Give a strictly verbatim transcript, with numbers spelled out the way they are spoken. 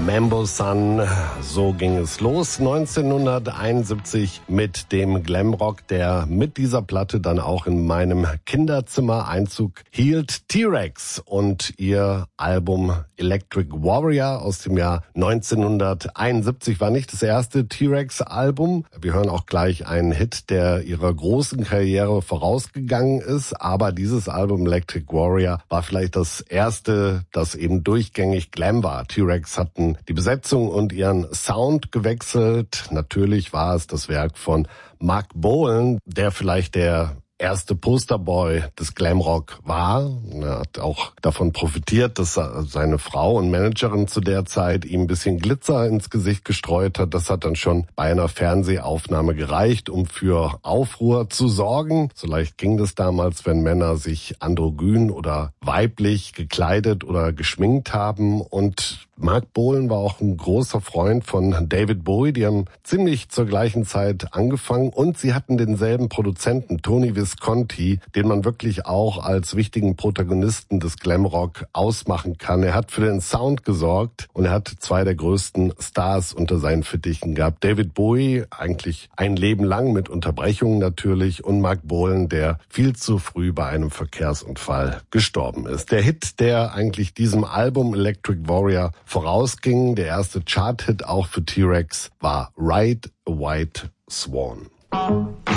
Mambo Sun, so ging es los neunzehnhunderteinundsiebzig mit dem Glamrock, der mit dieser Platte dann auch in meinem Kinderzimmer Einzug hielt. T-Rex und ihr Album Electric Warrior aus dem Jahr neunzehnhunderteinundsiebzig war nicht das erste T-Rex-Album. Wir hören auch gleich einen Hit, der ihrer großen Karriere vorausgegangen ist, aber dieses Album Electric Warrior war vielleicht das erste, das eben durchgängig Glam war. T-Rex hatten die Besetzung und ihren Sound gewechselt. Natürlich war es das Werk von Marc Bolan, der vielleicht der erste Posterboy des Glamrock war. Er hat auch davon profitiert, dass seine Frau und Managerin zu der Zeit ihm ein bisschen Glitzer ins Gesicht gestreut hat. Das hat dann schon bei einer Fernsehaufnahme gereicht, um für Aufruhr zu sorgen. So leicht ging das damals, wenn Männer sich androgyn oder weiblich gekleidet oder geschminkt haben. Und Marc Bolan war auch ein großer Freund von David Bowie. Die haben ziemlich zur gleichen Zeit angefangen und sie hatten denselben Produzenten, Tony Visconti, den man wirklich auch als wichtigen Protagonisten des Glamrock ausmachen kann. Er hat für den Sound gesorgt und er hat zwei der größten Stars unter seinen Fittichen gehabt. David Bowie, eigentlich ein Leben lang mit Unterbrechungen natürlich, und Marc Bolan, der viel zu früh bei einem Verkehrsunfall gestorben ist. Der Hit, der eigentlich diesem Album Electric Warrior vorausging, der erste Chart-Hit auch für T-Rex, war Ride a White Swan.